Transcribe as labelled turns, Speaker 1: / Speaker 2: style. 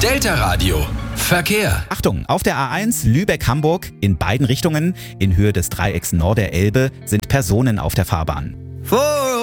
Speaker 1: Delta Radio. Verkehr.
Speaker 2: Achtung, auf der A1 Lübeck-Hamburg in beiden Richtungen in Höhe des Dreiecks Nord der Elbe sind Personen auf der Fahrbahn.